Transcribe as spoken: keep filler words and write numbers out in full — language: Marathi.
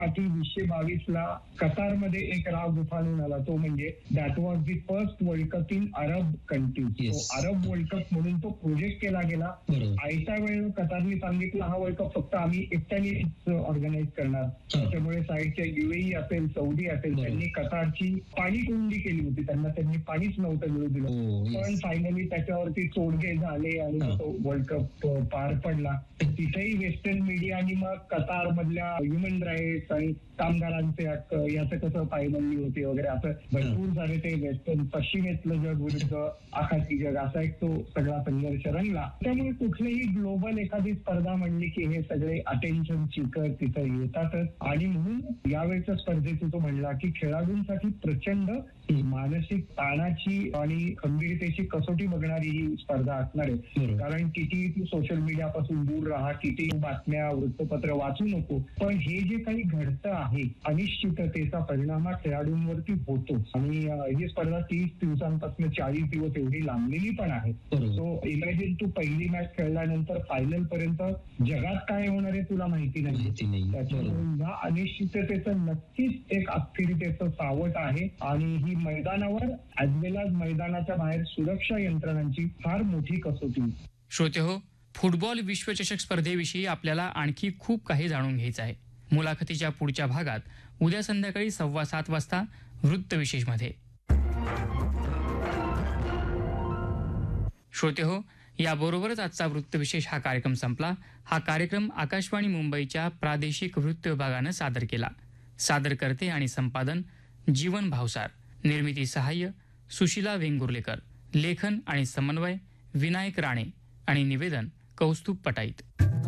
साठी वीसशे बावीस ला कतारमध्ये एक राग उफाळून आला, तो म्हणजे that was the first world cup in Arab countries. Yes. तो अरब वर्ल्ड कप म्हणून तो प्रोजेक्ट केला गेला. बरोबर. आयत्या वेळेला कतारने सांगितलं हा वर्ल्ड कप फक्त आम्ही एकट्यानेच ऑर्गनाईज करणार. त्याच्यामुळे साईडच्या युएई असेल, सौदी असेल, बरोबर. त्यांनी कतारची पाणी कुंडी केली होती. त्यांना त्यांनी पाणीच नव्हतं मिळू दिलं. हो, yes. पण फायनली त्याच्यावरती तोडगे झाले आणि हा. तो वर्ल्ड कप पार पडला. तिथेही वेस्टर्न मीडिया आणि मग कतार मधल्या ह्युमन राईट्स आणि कामगारांचे हक्क याचं कसं पायमल्ली होती वगैरे असं भरपूर सारे ते वेस्टर्न पश्चिमेतलं जग विरुद्ध आखाती जग असा एक तो सगळा संघर्ष रंगला. त्यामुळे कुठलीही ग्लोबल एखादी स्पर्धा म्हणली की हे सगळे अटेन्शन सीकर तिथं येतातच. आणि म्हणून यावेळच्या स्पर्धेत तो म्हणला की खेळाडूंसाठी प्रचंड मानसिक ताणाची आणि खंबीरतेची कसोटी बघणारी ही स्पर्धा असणार आहे. बरोबर. कारण किती तू सोशल मीडियापासून दूर राहा, किती बातम्या वृत्तपत्र वाचू नको, पण हे जे काही घडतं आहे अनिश्चिततेचा परिणाम हा खेळाडूंवरती होतो. आणि अं, ही स्पर्धा तीस दिवसांपासून चाळीस दिवस एवढी लांबलेली पण आहे. बरोबर. सो इमॅजिन तू पहिली मॅच खेळल्यानंतर फायनल पर्यंत जगात काय होणार आहे तुला माहिती नाही. माहिती नाही. बरोबर. त्याच्यामुळे या अनिश्चिततेचं नक्कीच एक अस्थिरतेचं सावट आहे. आणि ही मैदानावर ऍज वेल एज मैदानाच्या बाहेर सुरक्षा यंत्रणांची फार मोठी कसोटी. श्रोते हो, फुटबॉल विश्वचषक स्पर्धेविषयी आपल्याला आणखी खूप काही जाणून घ्यायचं आहे. मुलाखतीच्या पुढच्या भागात उद्या संध्याकाळी सव्वा सात वाजता वृत्तविशेषमध्ये. श्रोते हो, याबरोबरच आजचा वृत्तविशेष हा कार्यक्रम संपला. हा कार्यक्रम आकाशवाणी मुंबईच्या प्रादेशिक वृत्त विभागानं सादर केला. सादरकर्ते आणि संपादन जीवन भावसार. निर्मिती सहाय्य सुशीला वेंगुर्लेकर. लेखन आणि समन्वय विनायक राणे आणि निवेदन कौस्तुभ पटाईत.